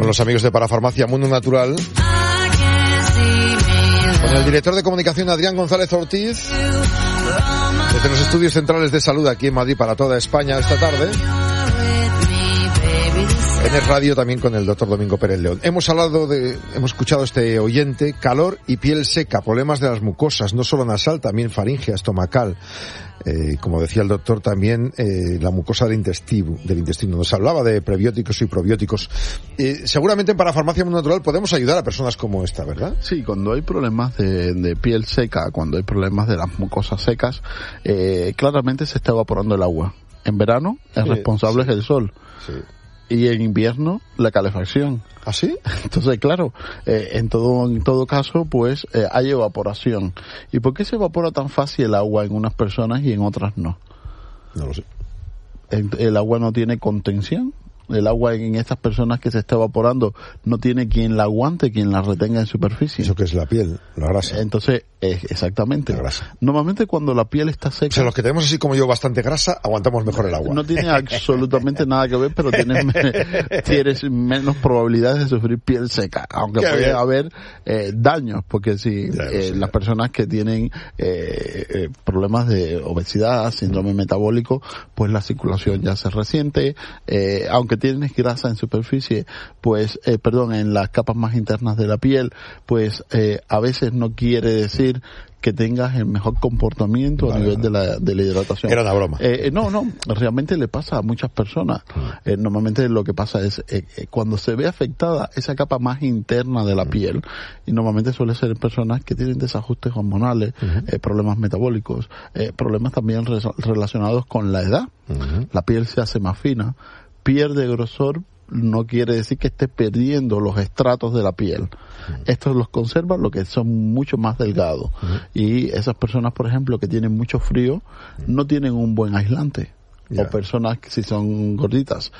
los amigos de Parafarmacia Mundo Natural, con el director de comunicación Adrián González Ortiz, desde los estudios centrales de salud aquí en Madrid para toda España esta tarde. En el radio también con el doctor Domingo Pérez León. Hemos escuchado este oyente, calor y piel seca, problemas de las mucosas, no solo nasal, también faríngea, estomacal. Como decía el doctor, también la mucosa del intestino. Nos hablaba de prebióticos y probióticos. Seguramente en Parafarmacia Mundo Natural podemos ayudar a personas como esta, ¿verdad? Sí, cuando hay problemas de piel seca, cuando hay problemas de las mucosas secas, claramente se está evaporando el agua. En verano es responsable el sol. Sí. Y en invierno la calefacción. ¿Ah, sí? Entonces, claro, en todo caso, pues hay evaporación. ¿Y por qué se evapora tan fácil el agua en unas personas y en otras no? No lo sé. El agua no tiene contención. El agua en estas personas que se está evaporando no tiene quien la aguante, quien la retenga en superficie. Eso que es la piel, la grasa. Entonces, exactamente. La grasa. Normalmente cuando la piel está seca... O sea, los que tenemos así como yo bastante grasa, aguantamos mejor el agua. No tiene absolutamente nada que ver, pero tienes menos probabilidades de sufrir piel seca. Aunque puede haber daños, porque si las personas que tienen problemas de obesidad, síndrome metabólico, pues la circulación ya se resiente, aunque tienes grasa en superficie, pues, en las capas más internas de la piel, pues, a veces no quiere decir que tengas el mejor comportamiento a nivel de la hidratación. Era una broma. No, realmente le pasa a muchas personas. Normalmente lo que pasa es, cuando se ve afectada esa capa más interna de la piel, y normalmente suele ser personas que tienen desajustes hormonales, problemas metabólicos, problemas también relacionados con la edad. La piel se hace más fina, pierde grosor, no quiere decir que esté perdiendo los estratos de la piel. Estos los conservan, lo que son mucho más delgados. Y esas personas, por ejemplo, que tienen mucho frío, no tienen un buen aislante. O personas que si son gorditas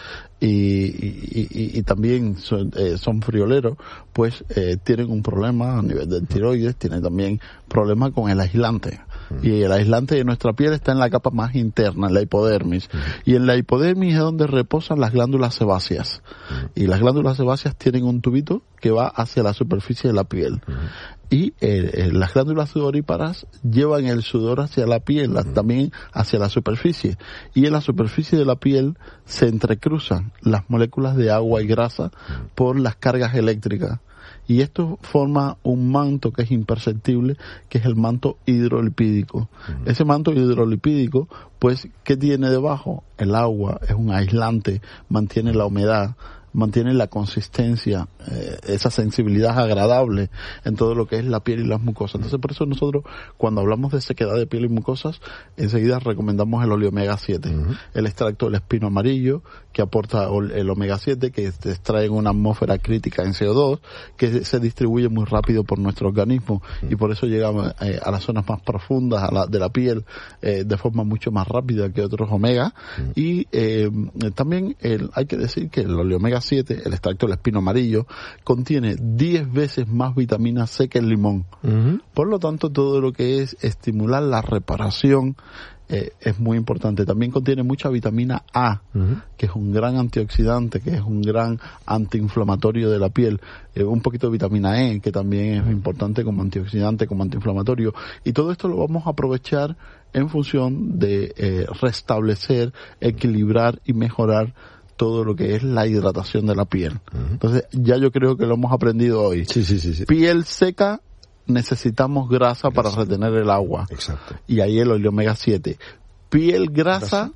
y también son frioleros, pues tienen un problema a nivel del tiroides, tienen también problemas con el aislante. Y el aislante de nuestra piel está en la capa más interna, en la hipodermis. Y en la hipodermis es donde reposan las glándulas sebáceas. Y las glándulas sebáceas tienen un tubito que va hacia la superficie de la piel. Y las glándulas sudoríparas llevan el sudor hacia la piel, también hacia la superficie. Y en la superficie de la piel se entrecruzan las moléculas de agua y grasa por las cargas eléctricas. Y esto forma un manto que es imperceptible, que es el manto hidrolipídico. Ese manto hidrolipídico, pues, ¿qué tiene debajo? El agua, es un aislante, mantiene la humedad, mantiene la consistencia, esa sensibilidad agradable en todo lo que es la piel y las mucosas. Entonces, por eso nosotros, cuando hablamos de sequedad de piel y mucosas, enseguida recomendamos el oleomega 7, el extracto del espino amarillo, que aporta el omega 7, que se extrae en una atmósfera crítica en CO2, que se distribuye muy rápido por nuestro organismo, y por eso llegamos a las zonas más profundas de la piel de forma mucho más rápida que otros omega. Y también hay que decir que el oleomega 7, el extracto del espino amarillo, contiene 10 veces más vitamina C que el limón. Por lo tanto, todo lo que es estimular la reparación es muy importante. También contiene mucha vitamina A, que es un gran antioxidante, que es un gran antiinflamatorio de la piel. Un poquito de vitamina E, que también es importante como antioxidante, como antiinflamatorio. Y todo esto lo vamos a aprovechar en función de restablecer, equilibrar y mejorar todo lo que es la hidratación de la piel. Entonces, ya yo creo que lo hemos aprendido hoy. Sí. Piel seca, necesitamos grasa para retener el agua. Exacto. Y ahí el omega 7. Piel grasa,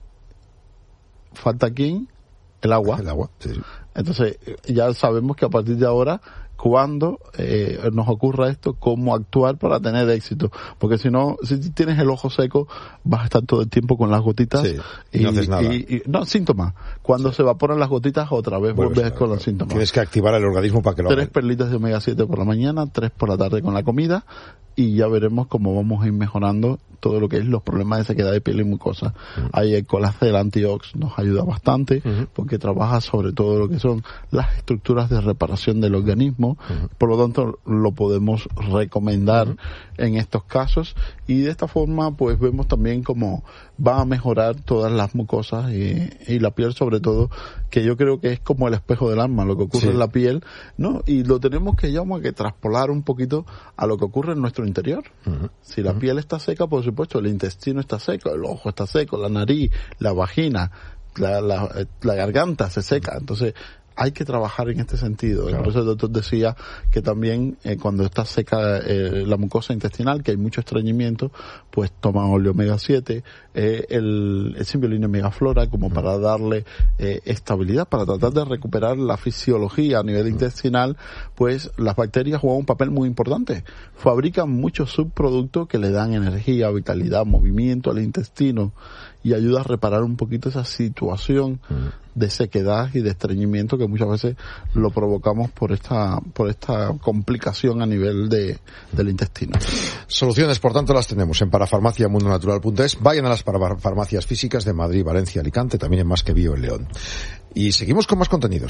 ¿falta quién? El agua. El agua, sí. Entonces, ya sabemos que a partir de ahora, cuando nos ocurra esto, cómo actuar para tener éxito. Porque si no, si tienes el ojo seco, vas a estar todo el tiempo con las gotitas. Sí, y no haces nada. No, síntomas. Cuando se evaporan las gotitas, otra vez vuelves con los síntomas. Tienes que activar el organismo para que lo haga. 3 perlitas de omega 7 por la mañana, 3 por la tarde con la comida, y ya veremos cómo vamos a ir mejorando todo lo que es los problemas de sequedad de piel y mucosa. Ahí el colágeno antiox nos ayuda bastante, porque trabaja sobre todo lo que son las estructuras de reparación del organismo. Por lo tanto, lo podemos recomendar en estos casos, y de esta forma pues vemos también cómo va a mejorar todas las mucosas y la piel, sobre todo, que yo creo que es como el espejo del alma, lo que ocurre en la piel, ¿no? Y lo tenemos que traspolar un poquito a lo que ocurre en nuestro interior. Si la piel está seca, por supuesto, el intestino está seco, el ojo está seco, la nariz, la vagina, la garganta se seca. Entonces hay que trabajar en este sentido. Claro. Por eso el doctor decía que también cuando está seca la mucosa intestinal, que hay mucho estreñimiento, pues toma óleo omega 7, el Symbiolino Megaflora, como para darle estabilidad, para tratar de recuperar la fisiología a nivel intestinal. Pues las bacterias juegan un papel muy importante. Fabrican muchos subproductos que le dan energía, vitalidad, movimiento al intestino, y ayuda a reparar un poquito esa situación de sequedad y de estreñimiento que muchas veces lo provocamos por esta complicación a nivel del intestino. Soluciones, por tanto, las tenemos en parafarmaciamundonatural.es. Vayan a las farmacias físicas de Madrid, Valencia, Alicante, también en Más que Bio en León. Y seguimos con más contenidos.